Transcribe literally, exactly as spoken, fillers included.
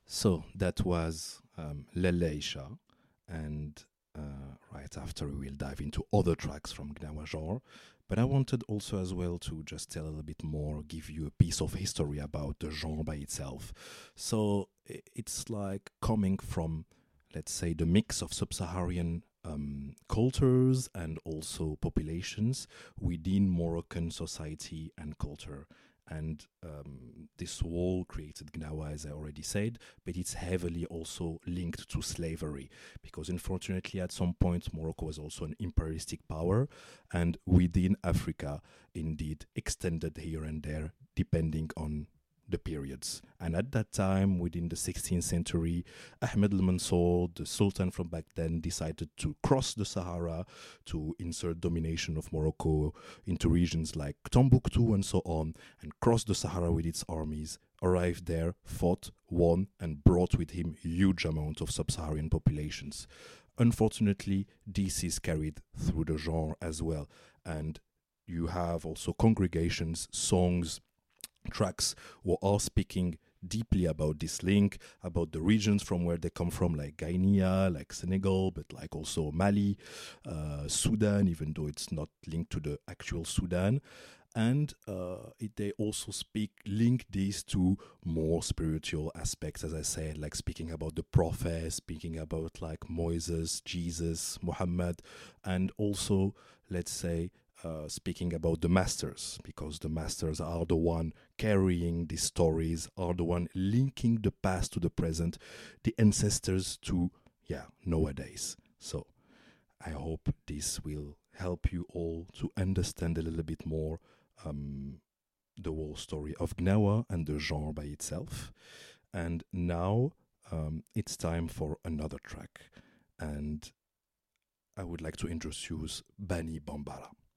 So that was um, Leleisha, and uh, right after we will dive into other tracks from Gnawa genre. But I wanted also as well to just tell a little bit more, give you a piece of history about the genre by itself. So i- it's like coming from, let's say, the mix of sub-Saharan um, cultures and also populations within Moroccan society and culture. And um, this wall created Gnawa, as I already said, but it's heavily also linked to slavery because unfortunately at some point Morocco was also an imperialistic power and within Africa indeed extended here and there depending on the periods. And at that time, within the sixteenth century, Ahmed al Mansour, the Sultan from back then, decided to cross the Sahara to insert domination of Morocco into regions like Timbuktu and so on, and cross the Sahara with its armies, arrived there, fought, won, and brought with him huge amount of sub-Saharan populations. Unfortunately, this is carried through the genre as well, and you have also congregations, songs, tracks who are speaking deeply about this link, about the regions from where they come from, like Guinea, like Senegal, but like also Mali, uh, Sudan, even though it's not linked to the actual Sudan. And uh, it, they also speak, link these to more spiritual aspects, as I said, like speaking about the prophets, speaking about like Moses, Jesus, Muhammad, and also, let's say, uh, speaking about the masters, because the masters are the one carrying these stories, are the one linking the past to the present, the ancestors to, yeah, nowadays. So I hope this will help you all to understand a little bit more um, the whole story of Gnawa and the genre by itself. And now um, it's time for another track. And I would like to introduce Bani Bambara.